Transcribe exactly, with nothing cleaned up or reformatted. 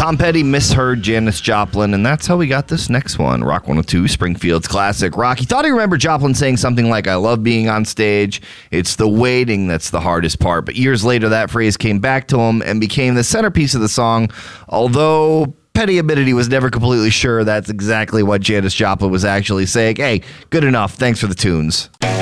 Tom Petty misheard Janis Joplin, and that's how we got this next one. Rock one oh two, Springfield's classic rock. He thought he remembered Joplin saying something like, I love being on stage. It's the waiting that's the hardest part. But years later, that phrase came back to him and became the centerpiece of the song, although Petty admitted he was never completely sure that's exactly what Janis Joplin was actually saying. Hey, good enough. Thanks for the tunes.